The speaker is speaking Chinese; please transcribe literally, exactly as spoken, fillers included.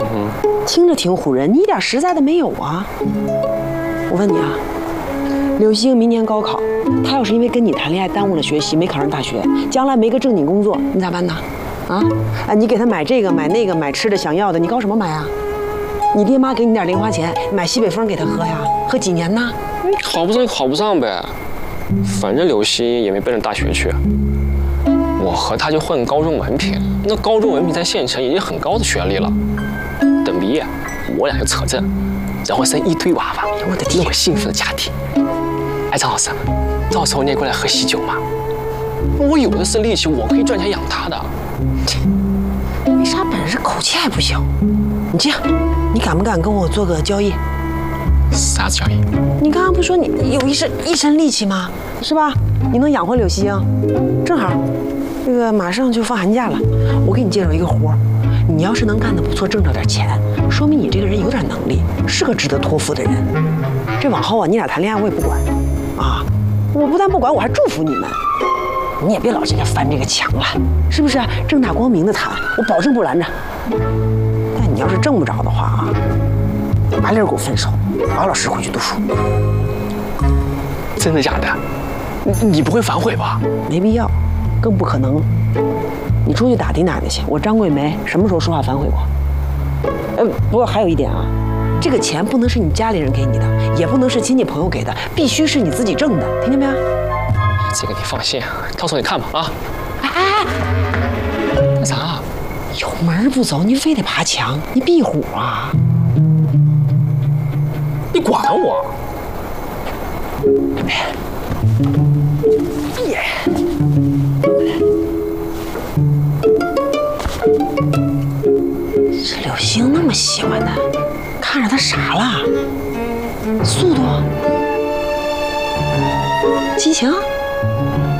嗯， 听着挺唬人，你一点实在的没有啊！我问你啊，柳星明年高考，他要是因为跟你谈恋爱耽误了学习，没考上大学，将来没个正经工作，你咋办呢？啊啊！你给他买这个买那个买吃的想要的，你搞什么买啊？你爹妈给你点零花钱，买西北风给他喝呀，喝几年呢？ 考不上就考不上呗，反正柳溪也没奔着大学去。我和他就混高中文凭，那高中文凭在县城已经很高的学历了。等毕业，我俩就扯证，然后生一堆娃娃，我的天，弄个幸福的家庭。哎，张老师，到时候你也过来喝喜酒嘛？我有的是力气，我可以赚钱养他的。 没啥本事，口气还不小。你这样，你敢不敢跟我做个交易？ 啥子交易？ 你刚刚不说你有一身一身力气吗？是吧？你能养活柳溪英，正好，这个马上就放寒假了，我给你介绍一个活儿。你要是能干得不错，挣着点钱，说明你这个人有点能力，是个值得托付的人。这往后啊，你俩谈恋爱我也不管，啊，我不但不管，我还祝福你们。你也别老这个翻这个墙了，是不是？正大光明的谈，我保证不拦着。但你要是挣不着的话啊，麻利儿给我分手，老老实实回去读书。 真的假的？你你不会反悔吧？ 没必要，更不可能。你出去打听打听去，我张桂梅什么时候说话反悔过？呃，不过还有一点啊，这个钱不能是你家里人给你的，也不能是亲戚朋友给的，必须是你自己挣的，听见没有？ 这个你放心，到时候你看吧啊！ 哎哎哎， 干啥？ 有门不走，你非得爬墙，你壁虎啊！ 你管我！ 耶！这柳星那么喜欢他，看着他傻了？速度、激情？